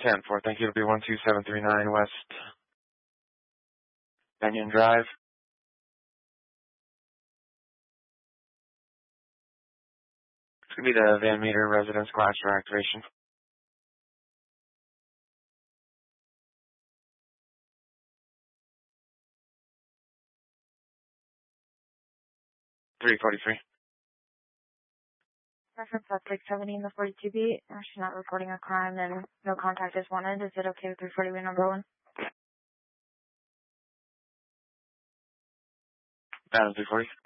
10-4, thank you. It'll be 12739 West Benyon Drive. It's going to be the Van Meter residence glass door activation. 343. Reference suspect 70 in the 42B. She's not reporting a crime and no contact is wanted. Is it okay with 340B number 1? Adam 340.